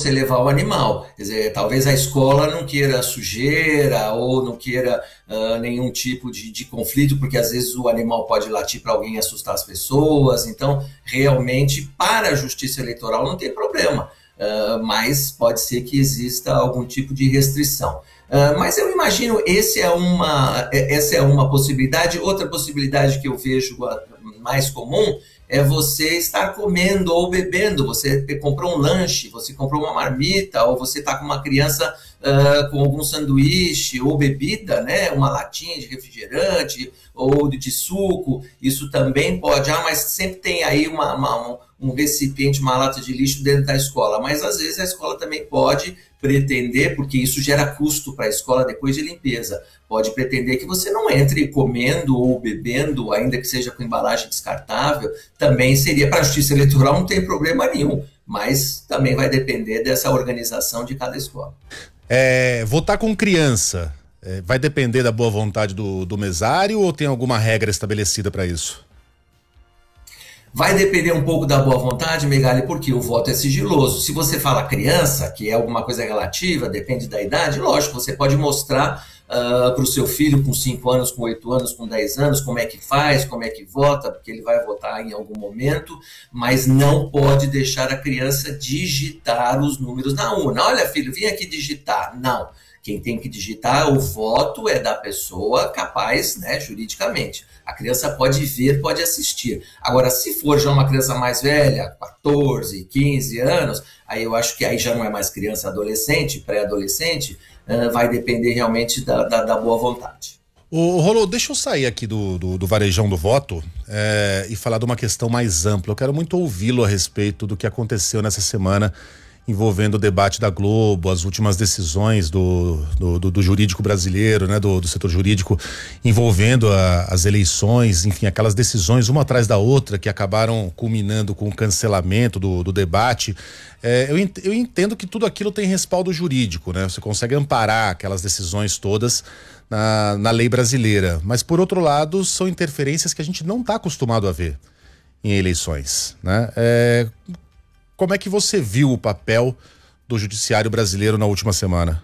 você levar o animal. Quer dizer, talvez a escola não queira sujeira ou não queira nenhum tipo de conflito, porque às vezes o animal pode latir para alguém e assustar as pessoas. Então, realmente, para a Justiça Eleitoral não tem problema, mas pode ser que exista algum tipo de restrição. Mas eu imagino essa é uma possibilidade. Outra possibilidade que eu vejo mais comum é você estar comendo ou bebendo. Você comprou um lanche, você comprou uma marmita, ou você está com uma criança com algum sanduíche ou bebida, né? Uma latinha de refrigerante ou de suco. Isso também pode, mas sempre tem aí um recipiente, uma lata de lixo dentro da escola. Mas às vezes a escola também pode pretender, porque isso gera custo para a escola depois de limpeza, pode pretender que você não entre comendo ou bebendo, ainda que seja com embalagem descartável. Também seria, para a Justiça Eleitoral não tem problema nenhum, mas também vai depender dessa organização de cada escola. Votar com criança, vai depender da boa vontade do mesário ou tem alguma regra estabelecida para isso? Vai depender um pouco da boa vontade, Megali, porque o voto é sigiloso. Se você fala criança, que é alguma coisa relativa, depende da idade, lógico, você pode mostrar para o seu filho com 5 anos, com 8 anos, com 10 anos, como é que faz, como é que vota, porque ele vai votar em algum momento, mas não pode deixar a criança digitar os números na urna. Olha, filho, vem aqui digitar. Não. Quem tem que digitar o voto é da pessoa capaz, né, juridicamente. A criança pode ver, pode assistir. Agora, se for já uma criança mais velha, 14, 15 anos, aí eu acho que aí já não é mais criança, adolescente, pré-adolescente, vai depender realmente da boa vontade. Rolô, deixa eu sair aqui do varejão do voto e falar de uma questão mais ampla. Eu quero muito ouvi-lo a respeito do que aconteceu nessa semana envolvendo o debate da Globo, as últimas decisões do jurídico brasileiro, né, do setor jurídico, envolvendo as eleições, enfim, aquelas decisões uma atrás da outra que acabaram culminando com o cancelamento do debate. Eu entendo que tudo aquilo tem respaldo jurídico, né? Você consegue amparar aquelas decisões todas na lei brasileira, mas por outro lado são interferências que a gente não está acostumado a ver em eleições, né? Como é que você viu o papel do judiciário brasileiro na última semana?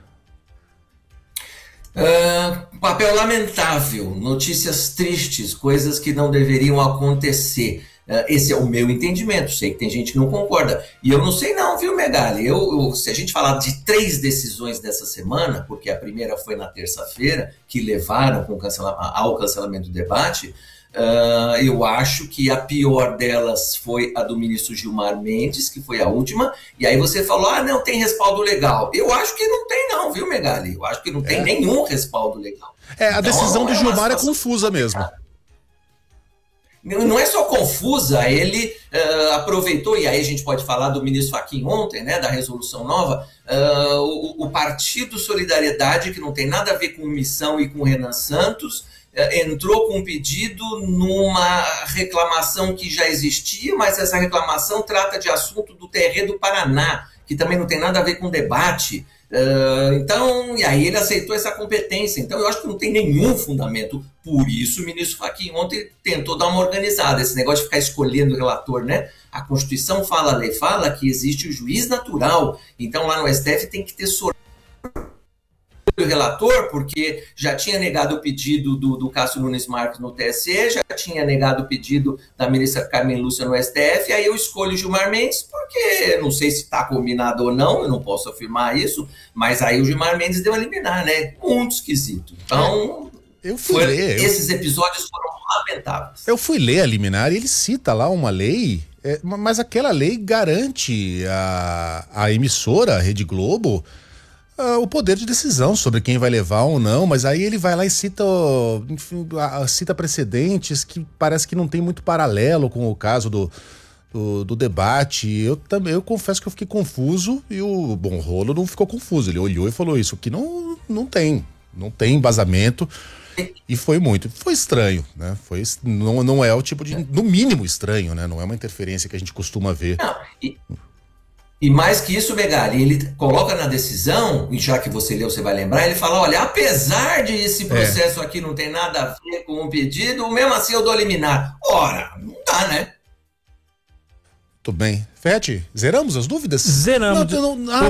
Papel lamentável, notícias tristes, coisas que não deveriam acontecer. Esse é o meu entendimento, sei que tem gente que não concorda. E eu não sei não, viu, Megali? Se a gente falar de 3 decisões dessa semana, porque a primeira foi na terça-feira, que levaram ao cancelamento do debate, eu acho que a pior delas foi a do ministro Gilmar Mendes, que foi a última, e aí você falou, não tem respaldo legal. Eu acho que não tem não, viu, Megali? Eu acho que não tem nenhum respaldo legal. A decisão do Gilmar é confusa mesmo. Não é só confusa, ele aproveitou, e aí a gente pode falar do ministro Fachin ontem, né, da resolução nova, o Partido Solidariedade, que não tem nada a ver com missão e com Renan Santos, entrou com um pedido numa reclamação que já existia, mas essa reclamação trata de assunto do TRE do Paraná, que também não tem nada a ver com debate. Então, e aí ele aceitou essa competência. Então eu acho que não tem nenhum fundamento. Por isso o ministro Fachin ontem tentou dar uma organizada. Esse negócio de ficar escolhendo o relator, né? A Constituição fala, a lei fala que existe o juiz natural. Então lá no STF tem que ter sorteio do relator, porque já tinha negado o pedido do Cássio Nunes Marques no TSE, já tinha negado o pedido da ministra Carmen Lúcia no STF, aí eu escolho o Gilmar Mendes, porque não sei se está combinado ou não, eu não posso afirmar isso, mas aí o Gilmar Mendes deu a liminar, né? Muito esquisito. Então, esses episódios foram lamentáveis. Eu fui ler a liminar e ele cita lá uma lei, mas aquela lei garante a emissora, a Rede Globo, o poder de decisão sobre quem vai levar ou não, mas aí ele vai lá e cita precedentes que parece que não tem muito paralelo com o caso do debate. Eu confesso que eu fiquei confuso e o Rolo não ficou confuso, ele olhou e falou isso, que não tem embasamento. E foi estranho, né? Não é o tipo de, no mínimo estranho, né? Não é uma interferência que a gente costuma ver. Não, e mais que isso, Megali, ele coloca na decisão, e já que você leu, você vai lembrar, ele fala, olha, apesar de esse processo aqui não ter nada a ver com o pedido, mesmo assim eu dou liminar. Ora, não dá, né? Tudo bem. Fete, zeramos as dúvidas? Zeramos.